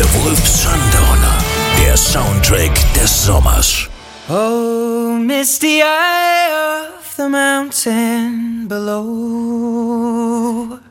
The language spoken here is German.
The Wolf Sundowner, der Soundtrack des Sommers. Oh, misty eye of the mountain below.